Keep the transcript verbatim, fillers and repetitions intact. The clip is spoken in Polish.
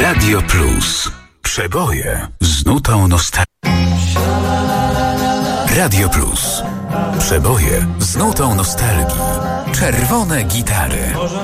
Radio Plus. Przeboje z nutą nostalgii. Radio Plus. Przeboje z nutą nostalgii. Czerwone gitary.